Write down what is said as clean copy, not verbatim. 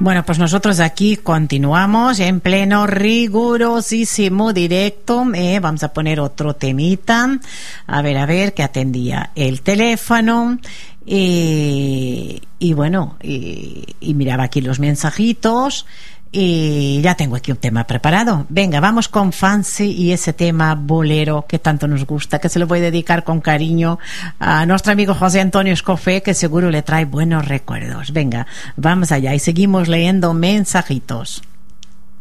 Bueno, pues nosotros aquí continuamos en pleno rigurosísimo directo. Vamos a poner otro temita. A ver, que atendía el teléfono. Y bueno, y miraba aquí los mensajitos. Y ya tengo aquí un tema preparado. Venga, vamos con Fancy y ese tema bolero que tanto nos gusta, que se lo voy a dedicar con cariño a nuestro amigo José Antonio Escofé, que seguro le trae buenos recuerdos. Venga, vamos allá y seguimos leyendo mensajitos.